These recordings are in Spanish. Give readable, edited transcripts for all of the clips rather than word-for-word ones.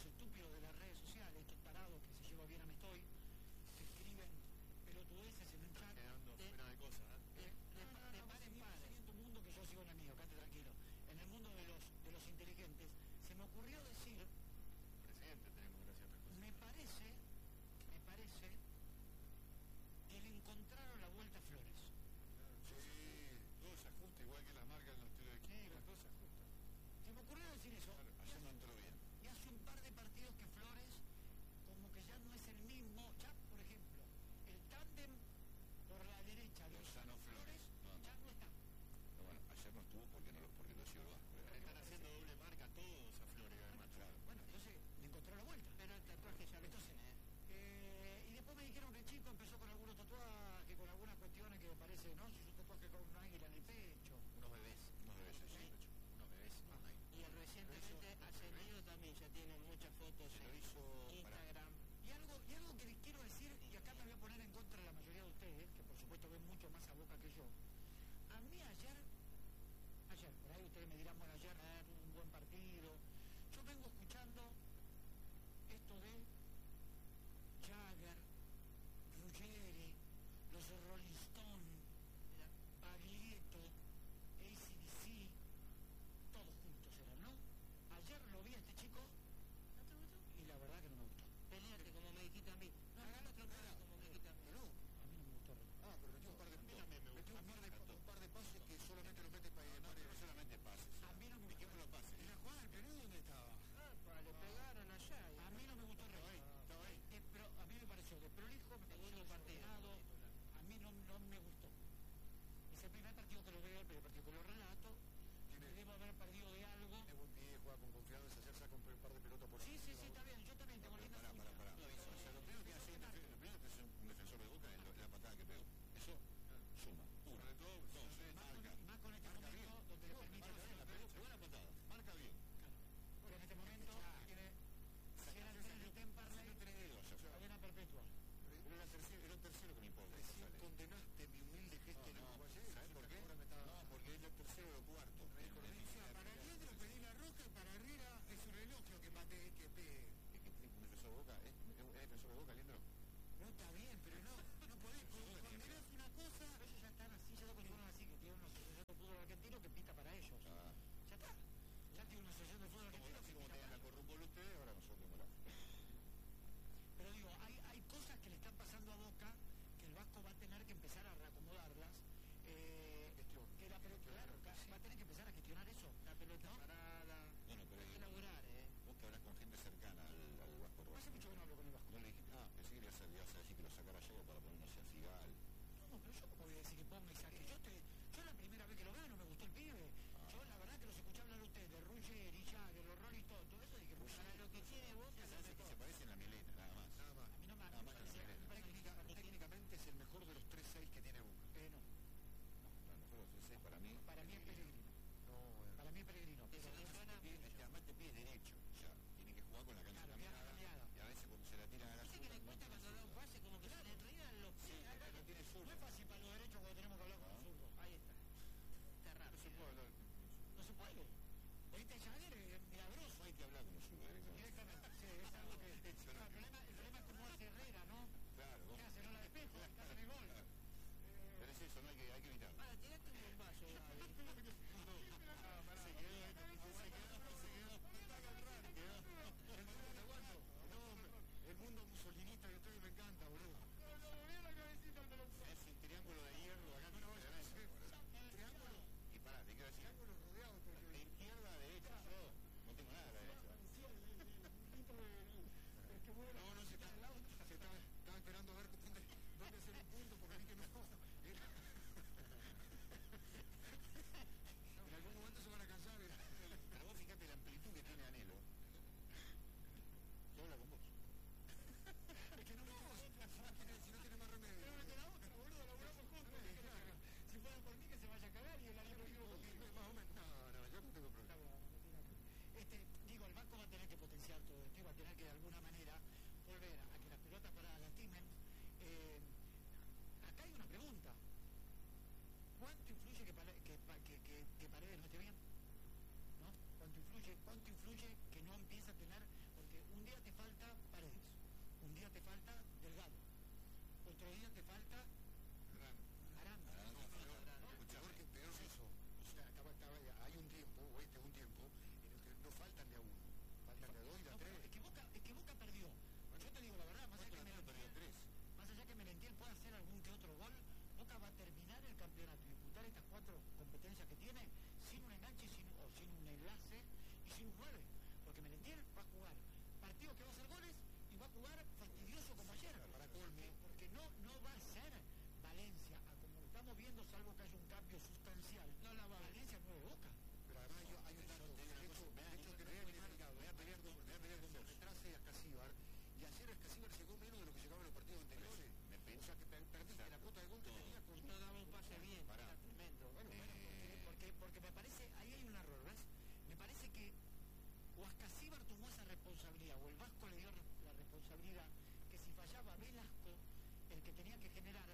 los estúpidos de las redes sociales, estos tarados que se lleva bien a Mestoy, que escriben pelotudeces en un chat. Quedando fuera de cosas, En tu mundo que yo sigo en el mío, quédate tranquilo. En el mundo de los inteligentes, se me ocurrió decir... Presidente, tenemos gracias a otras cosas. Me parece que le encontraron la vuelta a Flores. Sí, todo se ajusta, igual que las marcas en los tiros de esquina, todo se ajusta. Se me ocurrió decir eso. Claro, ayer no entró bien. Y hace un par de partidos que Flores, como que ya no es el mismo. Ya, por ejemplo, el tándem por la derecha de Lozano Flores, ya no está. Pero bueno, ayer no estuvo porque lo siguió el Vasco. Están haciendo doble marca todos a Flores, además. Claro. Bueno, entonces le encontró la vuelta. Pero el tatuaje ya lo tiene. Y después me dijeron que el chico empezó con algunos tatuajes, con algunas cuestiones que me parece, ¿no? Si es un tatuaje con un águila en el pecho. Unos bebés, sí. Unos bebés, no hay. Y recientemente ascendido también ya tiene muchas fotos Se lo hizo Instagram. Y algo que les quiero decir, y acá me voy a poner en contra de la mayoría de ustedes, que por supuesto ven mucho más a Boca que yo. A mí ayer, por ahí ustedes me dirán, bueno, ayer un buen partido. Yo vengo escuchando esto de Jagger, Ruggeri, los Rolling Stones, Baglietto, AC/DC, todos juntos eran, ¿no? Ayer lo vi a este chico, ¿No te gustó? y la verdad que no me gustó. Pelearte como me dijiste a mí. Hagalo otro cara como me dijiste a mí. Pero a mí no me gustó. pero metió un par de pases que solamente los mete para no solamente pases. A mí no me ¿Y qué gustó. me lo pase? ¿Y la jugada del Perú dónde estaba? Le pegaron allá. A mí no me gustó el rey. Estaba ahí. Pero a mí me pareció desprolijo, me pareció desordenado. A mí no me gustó. Es el primer partido que lo veo, el primer partido que lo relato. Debo haber perdido de algo. Tiene buen pie, juega con confianza, ayer saca un par de pelotas por Sí, está bien. Yo también tengo lindas uñas. Pará. O sea, lo primero que hace un defensor de Boca es la patada que pegó. Eso suma. Uno. Sobre todo, Más con este momento donde le permite hacer la pelota, buena patada. Marca bien. porque en este momento tiene si era el tren de Temperley, cadena perpetua. Era el tercero que me importa. Recién condenaste mi humilde gesto en el ayer. ¿Sabes por qué? No, porque es el tercero o el cuarto. Para Leandro pedí la roja y para Herrera es un elogio que mate que pegue. ¿Un defensor de Boca? ¿Es defensor de Boca, Leandro? No está bien, pero no podés condenás una cosa. Ellos ya están así, ya lo consideran así, que tiene una asociación de fútbol argentino que pita para ellos. Ya está. Ya tiene una asociación de fútbol argentino que Como pita tenían para la corrupción ustedes, ahora nosotros tenemos la... Pero digo, hay cosas que le están pasando a Boca que el Vasco va a tener que empezar a reacomodarlas. Que la pelota, claro, va a tener que empezar a gestionar eso. La pelota parada. Bueno, pero hay que laburar, vos que hablas con gente cercana al Vasco Rojas. Hace mucho que no hablo con el Vasco. No le dijiste, pensé que le ibas a decir que lo sacara yo para ponernos a Figal. No, pero yo cómo voy a decir que ponga y saque. Yo la primera vez que lo veo no me gustó el pibe. Yo la verdad que los escuché hablar a ustedes de Ruggeri, Jagger, los Rolling Stones, todo eso, dije, Para lo que tiene Boca, Se hace que se parece en la melena, nada más. a mí no me parece. Técnicamente es el mejor de los 3-6 que tiene Boca. No. Bueno, nosotros ese para mí... Para mí es Pellegrino. Para mí es Pellegrino. que se le suena mucho. Además te pide derecho, o sea, tiene que jugar con la cancha Claro, cambiada. cambiada. Y a veces cuando se la tiran a la Dice que le cuesta cuando da un pase, como que se le enredan los pies. no tiene No es fácil para los derechos cuando tenemos que hablar con los zurdos. Ahí está. Está raro. No se puede. Ahorita Jagger es milagroso. Hay que hablar con los suyos Directamente. Sí, es algo que... el problema es cómo hace Herrera, ¿no? Claro. ¿Qué hace? No la despejo, está en el gol. Pero es eso, no hay que evitarlo. Ahora, tiraste un bombazo, Gaby. El mundo musolinista de ustedes me encanta, boludo. Es un triángulo de hierro acá. Triángulo. Y pará, te quiero decir. Triángulo rodeado. De izquierda a derecha, yo no tengo nada a la derecha. No, se estaba esperando a ver dónde hacer un punto porque vi que no. En algún momento se van a cansar. Pero vos fíjate la amplitud que tiene Anhelo. Yo habla con vos. Es que no me puedo, si no tiene más remedio. Pero de la otra, boludo, laburamos juntos. Si fuera por mí que se vaya a cagar y el árbitro vivo conmigo. Más o menos. No, yo no tengo problema. Digo, el banco va a tener que potenciar todo esto y va a tener que de alguna manera volver a que las pelotas paradas lastimen. Acá hay una pregunta. ¿Cuánto influye que Paredes no esté bien? ¿No? ¿Cuánto influye que no empieza a tener? Porque un día te falta Paredes, un día te falta Delgado, otro día te falta Aranda. Porque peor es eso. O sea, hay un tiempo, o este es un tiempo, en el que no faltan de a uno, faltan de a dos y de a No, tres. pero es que Boca perdió. Yo te digo la verdad, más allá que Merentiel pueda hacer algún que otro gol, Boca va a terminar el campeonato y disputar estas 4 competencias que tiene sin un enganche sin un enlace y sin un 9. Porque Merentiel va a jugar partidos que va a hacer goles y va a jugar fastidioso como ayer. Para colmo. Porque no va a ser Valencia, como estamos viendo, salvo que haya un cambio sustancial. No la va Valencia 9 Boca. Pero además hay un dato, de hecho que no es complicado. Voy a pelear con vos. Retrase a Escasíbar, y ayer Escasíbar llegó menos de lo que llegaba en los partidos anteriores. O sea que perdiste la cuota de gol que tenías con... No daba un pase bien, era tremendo. Porque me parece, ahí hay un error, ¿ves? Me parece que o Escasíbar tomó esa responsabilidad, o el Vasco le dio la responsabilidad, que si fallaba Velasco, el que tenía que generar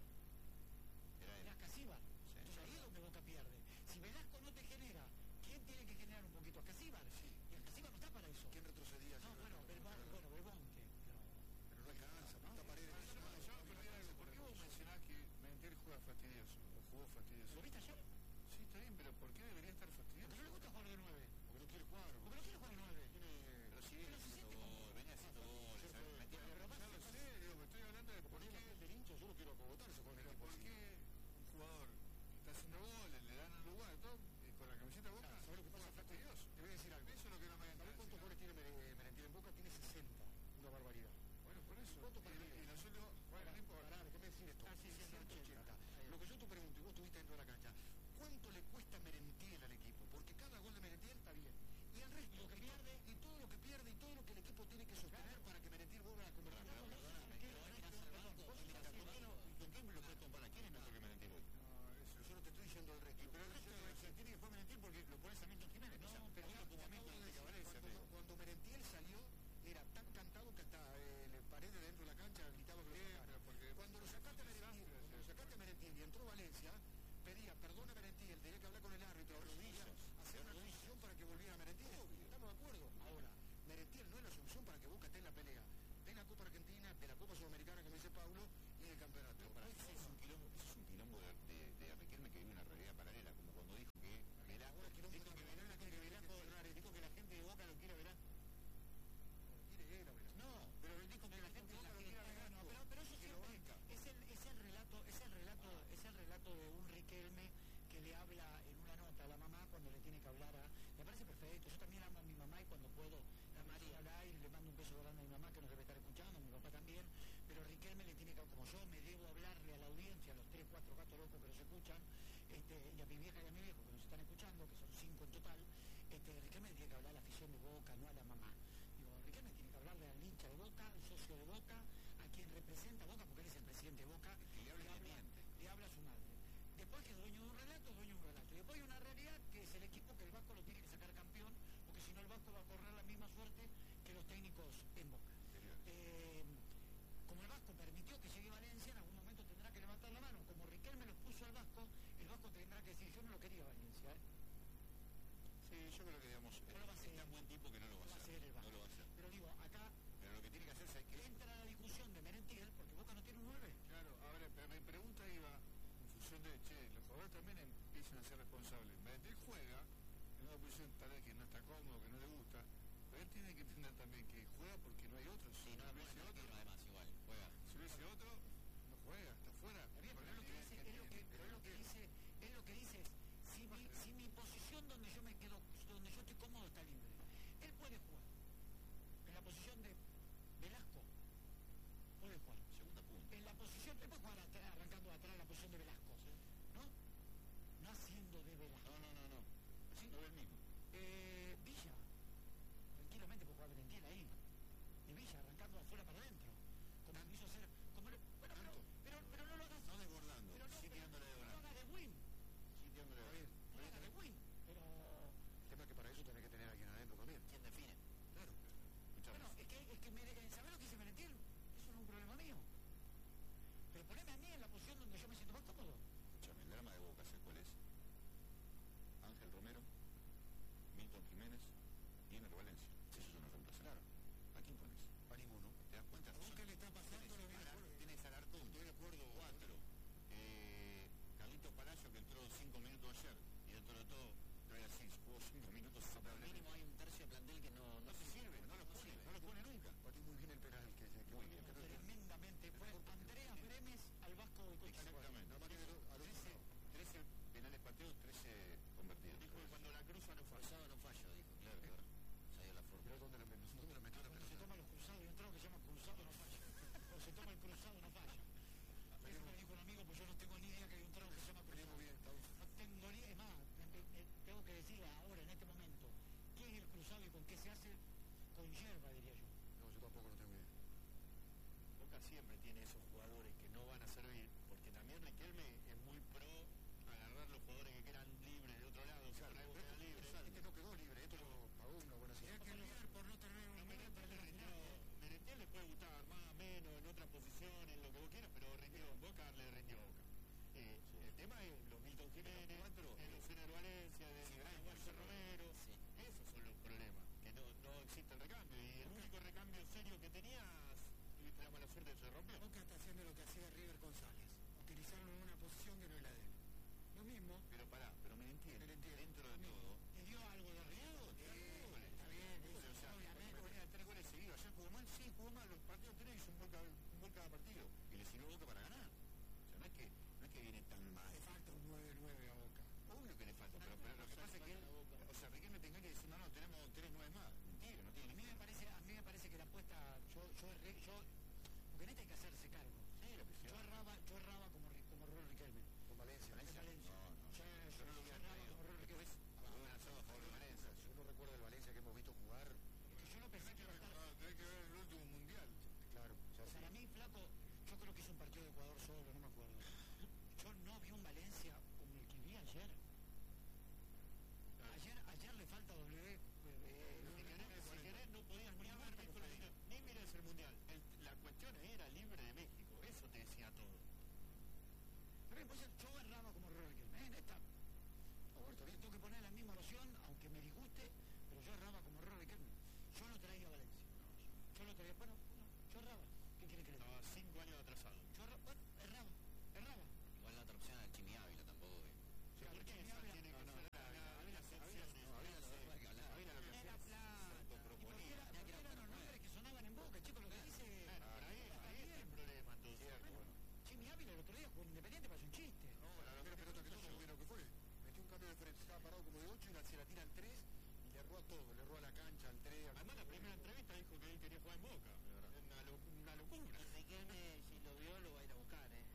era Escasíbar. Entonces ahí es donde Boca pierde. Si Velasco no te genera, ¿quién tiene que generar un poquito? Escasíbar. Y Escasíbar no está para eso. ¿Quién retrocedía? No, Belmonte. Pero no alcanza, puta Paredes. Yo me perdí algo. ¿Por qué vos mencionás que Merentiel juega fastidioso? ¿O jugó fastidioso? ¿Lo viste ayer? Sí, está bien, pero ¿por qué debería estar fastidioso? Porque no le gusta jugar de 9. Porque no quiere jugar. Porque no quiere jugar de 9. Pero sí, venía haciendo goles, Ya lo sé, digo, me estoy hablando de por qué del hincha, yo lo quiero acogotarse con el equipo ¿Por así. qué un jugador que está haciendo goles, le dan un lugar, todo, con la camiseta Boca, ¿Sabes lo que pasa, Flaco? fastidioso? Te voy a decir algo. Eso es lo que no me ¿Sabes cuántos goles tiene Merentiel en Boca? Tiene 60. Una barbaridad. Bueno, por eso. ¿Cuántos Y partidos? los últimos, bueno, no importa. Pará, déjame decir esto. 180. Lo que yo te pregunto, y vos estuviste dentro de la cancha, ¿cuánto le cuesta Merentiel al equipo? Porque cada gol de Merentiel está bien. Y el resto, Lo que pierde, y todo lo que pierde, y todo lo que el equipo tiene que sostener para que Merentiel vuelva a convertir. ¿Quién lo puede comparar? ¿Quién es mejor que Merentiel hoy? Yo no te estoy diciendo el resto. Pero el resto se tiene que jugar Merentiel porque lo pones a Milton Jiménez. No, pero hoy lo pongo a Milton antes que a Valencia, te digo. cuando Merentiel salió, era tan cantado que hasta Paredes dentro de la cancha gritaba que lo sacara. Cuando lo sacaste a Merentiel y entró Valencia, pedía perdón a Merentiel, tenía que hablar con el árbitro, hacer una solución para que volviera Merentiel. ¿Estamos de acuerdo? Ahora, Merentiel no es la solución para que Boca esté en la pelea de la Copa Argentina, de la Copa Sudamericana, como dice Pablo, y del campeonato. Ese es un quilombo de Riquelme que vive una realidad paralela, como cuando dijo que Velasco, dijo que la gente de Boca lo quiere Velasco. No, pero dijo que la gente de Boca lo quiere Velasco. Pero eso siempre es el relato de un Riquelme que le habla en una nota a la mamá cuando le tiene que hablar a... Me parece perfecto, yo también amo a mi mamá y cuando puedo la María al aire, le mando un beso grande a mi mamá que nos debe estar escuchando, a mi papá también, pero Riquelme le tiene que, como yo me debo hablarle a la audiencia, a los 3, 4 gatos locos que nos escuchan, y a mi vieja y a mi viejo que nos están escuchando, que son 5 en total, Riquelme tiene que hablar a la afición de Boca, no a la mamá. Digo, Riquelme tiene que hablarle al hincha de Boca, al socio de Boca, a quien representa a Boca, porque él es el presidente de Boca, le habla a su madre. Después que es dueño de un relato, y después hay una realidad que es el equipo que el Vasco lo tiene que sacar campeón, porque si no el Vasco va a correr la misma suerte que los técnicos en Boca. Como el Vasco permitió que llegue Valencia, en algún momento tendrá que levantar la mano. Como Riquelme los puso al Vasco, el Vasco tendrá que decir, yo no lo quería Valencia. Sí, yo creo que digamos, No lo va a hacer. es tan buen tipo que no lo va a hacer. el Vasco. No lo va a hacer. Pero digo, acá Pero lo que tiene que hacerse es que... entra la discusión de Merentiel, porque Boca no tiene un 9. Claro, a ver, pero mi pregunta iba en función de, los jugadores también empiezan a ser responsables. Merentiel juega en una posición tal vez que no está cómodo, que no le gusta, pero él tiene que entender también que juega porque no hay otro. Si no hubiese otro, además igual, juega. si hubiese otro, no juega, está fuera. Está bien, pero es lo que dice, es lo que dice es, si mi posición donde yo me quedo, donde yo estoy cómodo está libre, él puede jugar. En la posición de Velasco, puede jugar. Segunda punta. En la posición, él puede jugar atrás, arrancando atrás en la posición de Velasco, ¿no? No haciendo de Velasco. No. Sí, no es el mismo. Villa, tranquilamente puede jugar Merentiel ahí. Y Villa arrancando afuera para adentro. Como quiso hacer. Pero no lo hagas. No desbordando, Pero no, sí tirándole de no lo volante. hagas de win. Sí tirándole de volante. No lo hagas de win. Pero. El tema es que para eso tenés que tener a alguien adentro también. ¿Quién define? Claro. Escuchame. Bueno, ¿sabés lo que dice Merentiel? Eso no es un problema mío. Pero poneme a mí en la posición donde yo me siento más cómodo. Escuchame, el drama de Boca, ¿sabes cuál es? Ángel Romero, Milton Jiménez y Ener Valencia. Esos son los reemplazantes. ¿A ¿A quién pones? A ninguno. ¿Te das cuenta? ¿A qué le está pasando? Tienes Alarcón. Estoy de acuerdo. 4. Carlitos Palacio, que entró 5 minutos ayer, y dentro de todo, trae así, jugó 5 minutos aceptablemente. Mínimo hay un tercio de plantel que no No se sirve, no lo pone nunca. Patí muy bien el penal que Muy bien. Tremendamente. Fue Andrea Bremes al Vasco de Cocha. Exactamente. Nada más que a 13 penales pateados, 13 convertidos. Dijo que cuando la cruza no falla. Cruzado no fallo, dijo. Claro, claro. Salió la forma. Pero ¿dónde lo metió la Cuando se pelota? toma los cruzados, y un trago que se llama cruzado no falla. Cuando se toma el cruzado no falla. Eso me dijo un amigo, pues yo no tengo ni idea que hay un trago que se llama cruzado. Muy bien, estamos. No tengo ni idea. Es más, tengo que decirle ahora, en este momento, qué es el cruzado y con qué se hace. Con hierba, diría yo. No, yo tampoco no tengo idea. Boca siempre tiene esos jugadores que no van a servir, porque también Riquelme es muy pro agarrar los jugadores que quedan libres de otro lado, que por ahí quedan libres. Este no quedó libre, esto lo pagó una buena señal. Hay que lidiar por no tener un Merentiel le puede gustar más o menos en otra posición, en lo que vos quieras, pero rindió en Boca, le rindió a Boca. El tema es los Milton Jiménez, los Fener Valencia, de Walter Romero, esos son los problemas, que no existe el recambio, y el único recambio serio que tenías, tuviste la mala suerte de se rompió. Boca está haciendo lo que hacía River González, utilizarlo en una posición que no es la de él. Lo mismo. Pero pará, pero Merentiel, dentro de todo, ¿Te dio algo de River? está bien, obviamente. Venía de 3 goles seguidos, ayer jugó mal, sí, jugó mal, los partidos tenés, hizo un gol cada partido, y le sirvió a Boca para ganar. O sea, no es que viene tan mal. Le falta un 9-9 a Boca. Obvio que le falta, pero lo que pasa es que él, o sea, Riquelme tenga que decir, no, tenemos 3 9 más. Mentira, no tiene A mí me parece que la apuesta, porque en este hay que hacerse cargo. Yo erraba como Rol Riquelme. Con Valencia. Valencia. Yo no lo hubiera traído. Después, lo hubieran lanzado a favor de Valencia. Yo no recuerdo el Valencia que hemos visto jugar. Yo no pensé que iba a estar. Tenés que ver el último mundial. Claro, ya sí. Para mí, flaco, yo creo que es un partido de Ecuador solo, no me acuerdo. Yo no vi un Valencia como el que vi ayer. Ayer le falta W. Si querés, no podías ni haber visto ni mires el mundial. La cuestión era libre de México, eso te decía todo. Pero después yo erraba como Rol Riquelme. Tengo que poner la misma oración, aunque me disguste, pero yo erraba como Rol Riquelme. Yo lo traía a Valencia. Yo lo traía, bueno, yo erraba. ¿Qué quiere que le diga? Estaba 5 años atrasado. Yo erraba. Igual la otra opción era el Chimi Ávila, tampoco. Porque esa tiene que ser había excepciones. Había lo que hacía, se autoproponía. Eran los nombres que sonaban en Boca, chicos, lo que dice. Por ahí es el problema, entonces. Jimmy Ávila el otro día jugó en Independiente, parece un chiste. No, la primera pelota que tuvo, lo que fue. Metió un cambio de frente, estaba parado como de 8 y se la tira al 3 y le erró a todo. Le erró a la cancha, al 3. Además, la primera entrevista dijo que él quería jugar en Boca. Una locura. Riquelme, si lo vio, lo va a ir a buscar, ¿eh?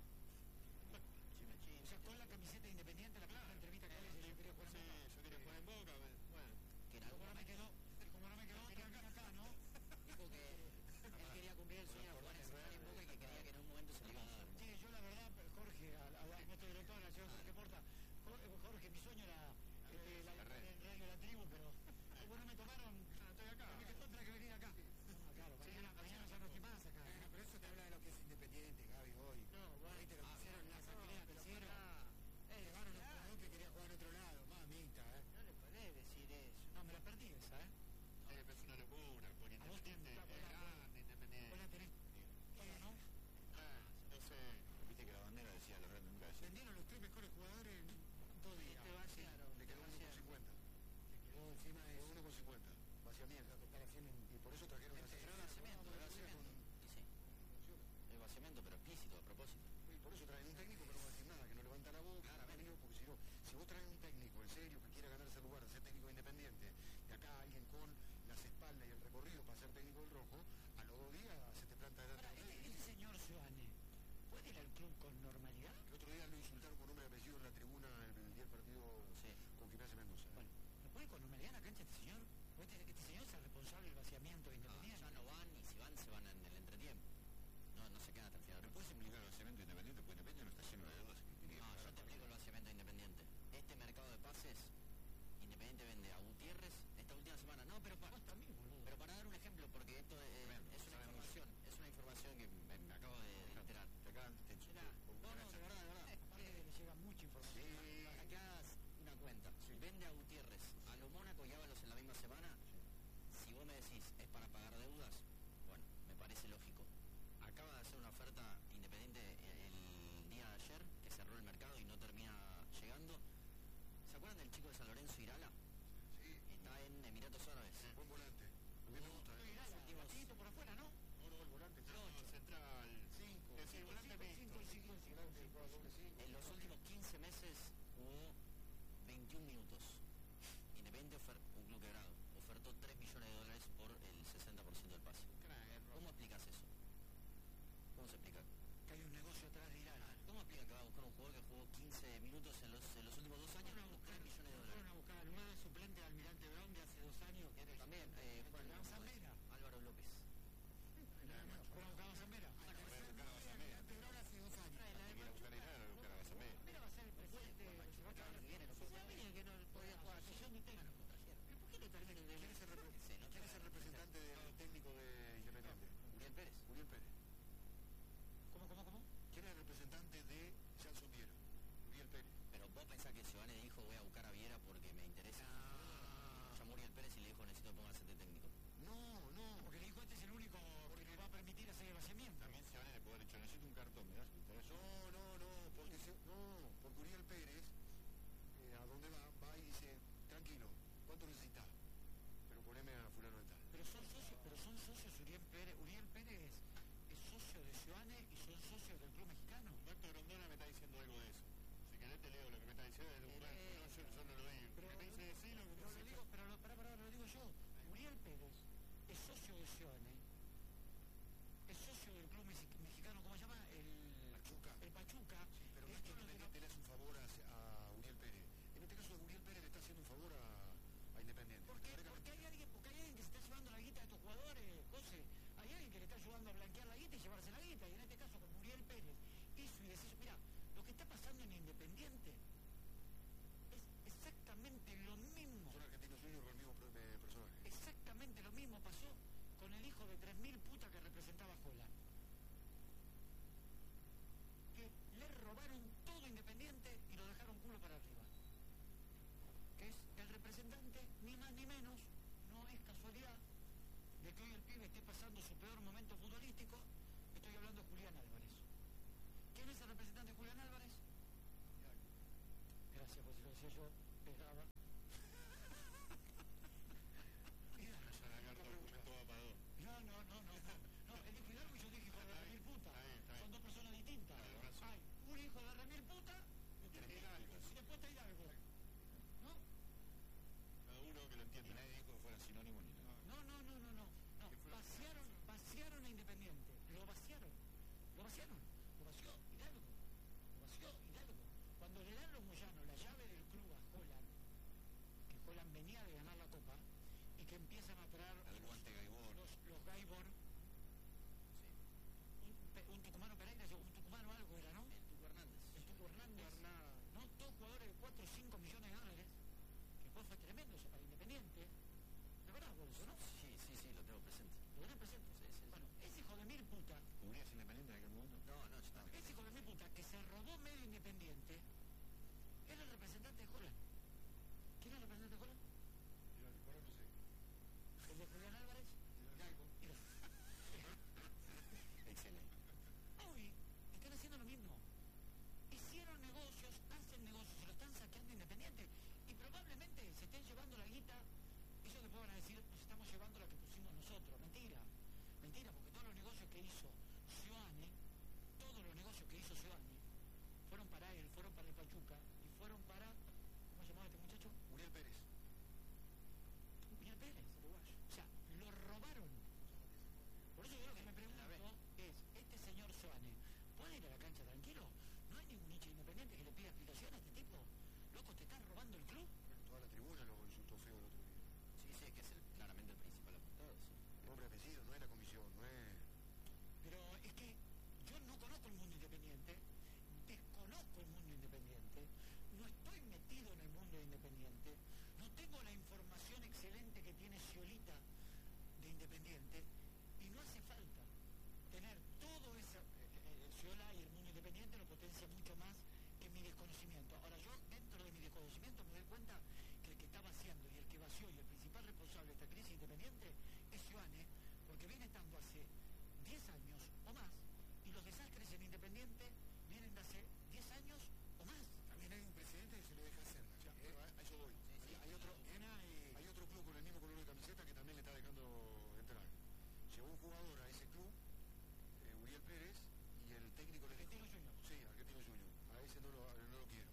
O sea, con la camiseta de Independiente, la primera entrevista que le hice, yo quería jugar en Boca. Yo quería jugar en Boca. Bueno, Que era Como no me quedó, acá, ¿no? dijo que él quería cumplir el sueño de jugar en Central y en Boca y que creía que en un momento se le iba a dar. Sí, yo la verdad, Jorge, a nuestro director, al señor Jorge Porta, Jorge, mi sueño era el radio de la tribu, pero como no me tomaron, estoy acá. Me dije, ¿dónde que venir acá? Claro, mañana ya no estoy más acá. Pero eso te habla de lo que es Independiente, Gaby, hoy. No, bueno, Ahí te lo hicieron la asamblea, te hicieron. Llevaron a un jugador que quería jugar en otro lado, mamita, No le podés decir eso. No, me la perdí esa, ¿eh? es una locura. Por A vos Independiente, es grande, Independiente. Vos la tenés toda, ¿no? No sé. Viste que la bandera decía, la red nunca decía. Vendieron los 3 mejores jugadores en 2 días. Te vaciaron. Le quedó 1,50. Le quedó encima de 1,50. Vaciamiento. Y por eso trajeron a Pero es vaciamiento, es vaciamiento. Y sí, es vaciamiento, pero explícito, a propósito. Y por eso traen un técnico que no va a decir nada, que no levanta la boca, porque si vos traes un técnico en serio que quiera ganarse el lugar de ser técnico independiente, y acá alguien con las espaldas y el recorrido para ser técnico del rojo, a los 2 días se te planta delante. Ahora, este señor Seoane, ¿puede ir al club con normalidad? El otro día lo insultaron con nombre y apellido en la tribuna el día del partido con Gimnasia Mendoza. Bueno, ¿no puede ir con normalidad en la cancha este señor? ¿Puede que este señor sea responsable del vaciamiento de Independiente? Ya no van, y si van, se van en el entretiempo. No se quedan hasta el final. ¿Me puedes explicar el vaciamiento independiente? Porque Independiente no está lleno de deudas que tiene que No, yo te explico el vaciamiento independiente. Este mercado de pases, Independiente vende a Gutiérrez esta última semana. No, pero para dar un ejemplo, porque esto es una información que me acabo de enterar. Te acaban de Mirá, no, de verdad. Aparte que le llega mucha información. Para que hagas una cuenta, vende a Gutiérrez, a lo Mónaco y Ábalos en la misma semana. Si vos me decís es para pagar deudas, acuerdan del chico de San Lorenzo, Irala? Sí. Está en Emiratos Árabes. Buen volante. A mí me gusta. Batidito por afuera, ¿no? No, el volante. Central. 5. Sí, volante mixto. En los últimos 15 meses jugó 21 minutos. Independiente, un club quebrado, ofertó $3 millones por el 60% del pase. ¿Cómo explicas eso? ¿Cómo se explica? Que hay un negocio atrás de Irán. ¿Cómo explica que va a buscar un jugador que jugó 15 minutos en los últimos 2 años por $3 millones? Fueron a buscar al nuevo suplente de Almirante Brown de hace 2 años. También, Zambera. Álvaro López. Fueron a buscar a Zambera. Almirante Brown hace 2 años. Zambera va a ser el presidente. Se va a acabar el dinero. Se sabía que no podía jugar. Asociación de técnicos. ¿Pero por qué no terminan de...? ¿Quién es el representante del técnico de Independiente? Uriel Pérez. Uriel Pérez. ¿Cómo? ¿Quién es el representante de Celso Viera? Uriel Pérez. Pero vos pensás que Giovanni dijo voy a buscar a Viera porque me interesa. Llamó Uriel Pérez y le dijo necesito pongarse de técnico. No. Porque le dijo este es el único que nos va a permitir hacer el vaciamiento. También se van a poder echar. Necesito un cartón, mirá, si te interesa. Porque Uriel Pérez, a dónde va y dice, tranquilo, ¿cuánto necesitas? Pero poneme a fulano de tal. Pero son socios Uriel Pérez es socio de Sioane y son socios del club mexicano. Humberto Grondona me está diciendo algo de eso. Si querés te leo lo que me está diciendo de Humberto. Yo no lo digo. Pero Me dice decilo como lo digo, pero lo digo yo. Uriel Pérez es socio de Sioane, es socio del club mexicano, ¿cómo se llama? El Pachuca. Pero Independiente le hace un favor a Uriel Pérez. En este caso Uriel Pérez le está haciendo un favor a Independiente. Porque hay alguien que se está llevando la guita de tus jugadores, José. Hay alguien que le está ayudando a blanquear la guita y llevarse la guita. Y en este caso, como Uriel Pérez hizo y deshizo. Mira, lo que está pasando en Independiente es exactamente lo mismo. Son argentinos juniors con el mismo personaje. Exactamente lo mismo pasó con el hijo de 3.000 putas que representaba a Holland. Que le robaron todo Independiente y lo dejaron culo para arriba. Que es el representante, ni más ni menos, no es casualidad de que hoy el pibe esté pasando su peor momento futbolístico. Estoy hablando de Julián Álvarez. ¿Quién es el representante de Julián Álvarez? Gracias, pues si lo decía yo, pegaba. No, él dijo Hidalgo y yo dije hijo de Ramil puta. Son dos personas distintas. Hay un hijo de Ramil puta y después está Hidalgo. ¿No? Cada uno que lo entienda. Nadie dijo que fuera sinónimo ni nada. No. Vaciaron a Independiente. Lo vació Hidalgo. Cuando le dan los Moyanos la llave del club a Holland, que Holland venía de ganar la Copa, y que empiezan a traer El guante Gaibor. los Gaibor, un tucumano Pereira, un tucumano algo era, ¿no? El Tucu Hernández. ¿No? Todos jugadores de 4 o 5 millones de dólares, que después fue tremendo eso para Independiente. ¿De verdad vos eso, no? Sí, lo tengo presente. ¿Lo tenés presente? Sí. Bueno, ese hijo de mil puta, ¿Cubrías Independiente en aquel momento? No, yo estaba. ese hijo de mil puta que se robó medio Independiente, era el representante de Holland. ¿Quién era el representante de Holland? El de Julián Álvarez. Excelente. Hoy están haciendo lo mismo. Hicieron negocios, hacen negocios, se lo están saqueando Independiente. Y probablemente se estén llevando la guita. Ellos después van a decir, nos estamos llevando la que pusimos nosotros. Mentira, porque todos los negocios que hizo Sioane, fueron para él, fueron para el Pachuca y fueron para, ¿cómo se llamaba este muchacho? Uriel Pérez. Uriel Pérez, uruguayo. O sea, lo robaron. Por eso yo lo que me pregunto es, ¿este señor Sioane puede ir a la cancha tranquilo? ¿No hay ningún hincha Independiente que le pida explicación a este tipo? Loco, te están robando el club. Toda la tribuna lo insultó feo el otro día. Sí, es que es claramente el principal apuntado, sí. Nombre, apellido, no es la comisión, no es... Pero es que yo no conozco el mundo independiente, desconozco el mundo independiente, no estoy metido en el mundo independiente, no tengo la información excelente que tiene Sciolita de Independiente, y no hace falta tener todo eso. Sciolá y el mundo independiente lo potencia mucho más que mi desconocimiento. Ahora yo, dentro de mi desconocimiento, me doy cuenta que el que está vaciando y el que vació y el principal responsable de esta crisis independiente es Sioane, porque viene estando hace 10 años o más, y los desastres en Independiente vienen de hace 10 años o más. También hay un presidente que se le deja hacer. A eso Pérez y el técnico le dijo... Argentino Junior. Sí, Argentino Junior. A ese no lo quiero.